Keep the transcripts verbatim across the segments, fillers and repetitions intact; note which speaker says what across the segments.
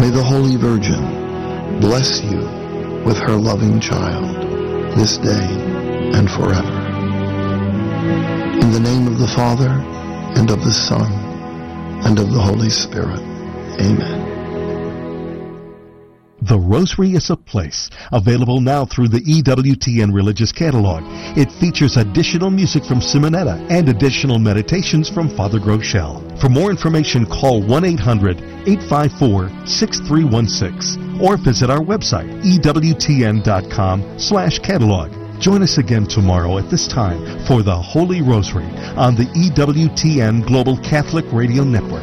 Speaker 1: May the Holy Virgin bless you with her loving child this day and forever. In the name of the Father, and of the Son, and of the Holy Spirit. Amen.
Speaker 2: The Rosary is a Place, available now through the E W T N Religious Catalog. It features additional music from Simonetta and additional meditations from Father Groeschel. For more information, call one eight hundred, eight five four, six three one six or visit our website, E W T N dot com slash catalog. Join us again tomorrow at this time for the Holy Rosary on the E W T N Global Catholic Radio Network.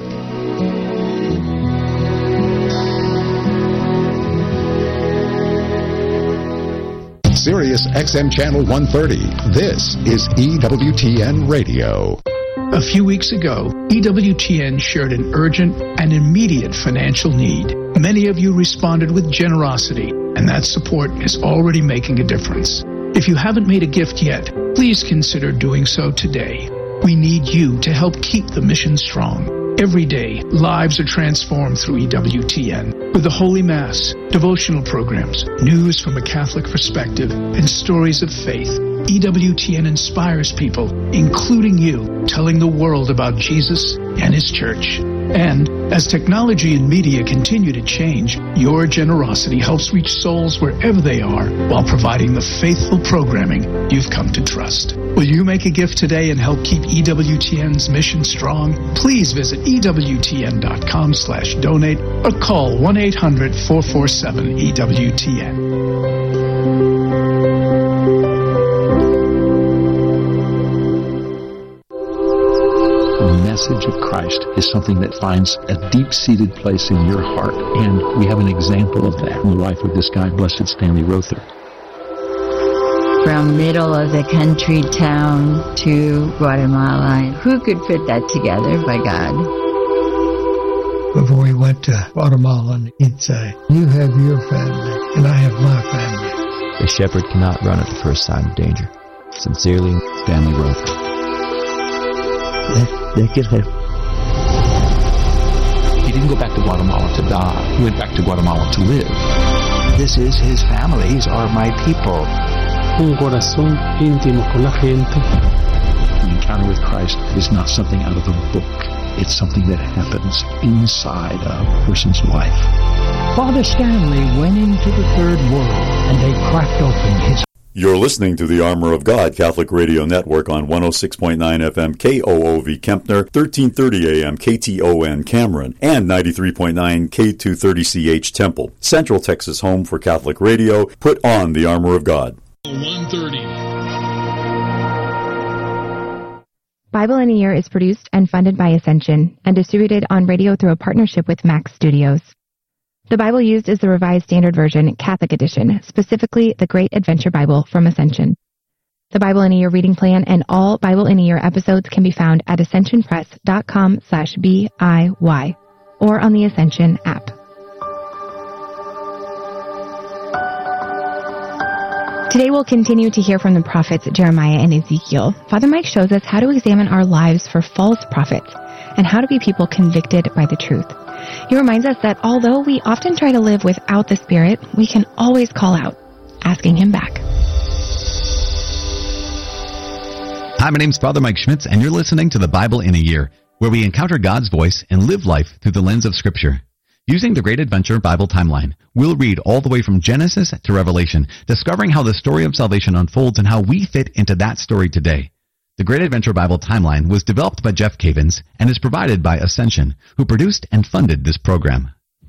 Speaker 3: Sirius X M Channel one thirty. This is E W T N Radio.
Speaker 4: A few weeks ago, E W T N shared an urgent and immediate financial need. Many of you responded with generosity, and that support is already making a difference. If you haven't made a gift yet, please consider doing so today. We need you to help keep the mission strong. Every day, lives are transformed through E W T N with the Holy Mass, devotional programs, news from a Catholic perspective, and stories of faith. E W T N inspires people, including you, telling the world about Jesus and His Church. And as technology and media continue to change, your generosity helps reach souls wherever they are while providing the faithful programming you've come to trust. Will you make a gift today and help keep E W T N's mission strong? Please visit E W T N dot com slash donate or call one eight hundred, four four seven, E W T N.
Speaker 5: The message of Christ is something that finds a deep-seated place in your heart, and we have an example of that in the life of this guy, Blessed Stanley Rother.
Speaker 6: From middle of the country town to Guatemala, who could fit that together by God?
Speaker 7: Before we went to Guatemala, he'd say, you have your family, and I have my family.
Speaker 8: A shepherd cannot run at the first sign of danger. Sincerely, Stanley Rother.
Speaker 5: He didn't go back to Guatemala to die. He went back to Guatemala to live.
Speaker 9: This is his family. These are my people.
Speaker 10: Un corazón íntimo con la gente.
Speaker 5: The encounter with Christ is not something out of a book. It's something that happens inside a person's life.
Speaker 11: Father Stanley went into the third world, and they cracked open his...
Speaker 12: You're listening to the Armor of God Catholic Radio Network on one oh six point nine F M K O O V Kempner, thirteen thirty A M K T O N Cameron, and ninety-three point nine K two thirty C H Temple. Central Texas home for Catholic radio. Put on the Armor of God.
Speaker 13: one thirty.
Speaker 14: Bible in a Year is produced and funded by Ascension and distributed on radio through a partnership with Max Studios. The Bible used is the Revised Standard Version, Catholic Edition, specifically the Great Adventure Bible from Ascension. The Bible in a Year reading plan and all Bible in a Year episodes can be found at ascensionpress.com slash B-I-Y or on the Ascension app. Today we'll continue to hear from the prophets Jeremiah and Ezekiel. Father Mike shows us how to examine our lives for false prophets and how to be people convicted by the truth. He reminds us that although we often try to live without the Spirit, we can always call out, asking Him back.
Speaker 15: Hi, my name's Father Mike Schmitz, and you're listening to the Bible in a Year, where we encounter God's voice and live life through the lens of Scripture. Using the Great Adventure Bible Timeline, we'll read all the way from Genesis to Revelation, discovering how the story of salvation unfolds and how we fit into that story today. The Great Adventure Bible Timeline was developed by Jeff Cavins and is provided by Ascension, who produced and funded this program.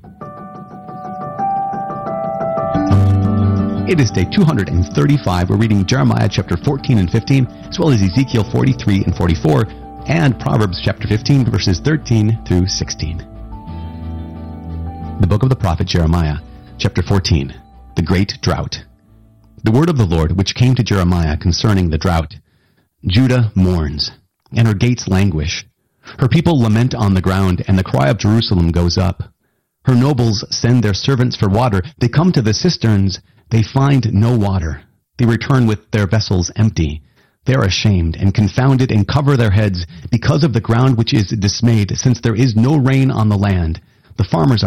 Speaker 15: It is day two hundred thirty-five. We're reading Jeremiah chapter fourteen and fifteen, as well as Ezekiel forty-three and forty-four, and Proverbs chapter fifteen, verses thirteen through sixteen. The book of the prophet Jeremiah, chapter fourteen, the great drought. The word of the Lord which came to Jeremiah concerning the drought. Judah mourns, and her gates languish. Her people lament on the ground, and the cry of Jerusalem goes up. Her nobles send their servants for water. They come to the cisterns. They find no water. They return with their vessels empty. They are ashamed and confounded and cover their heads because of the ground which is dismayed, since there is no rain on the land. The farmers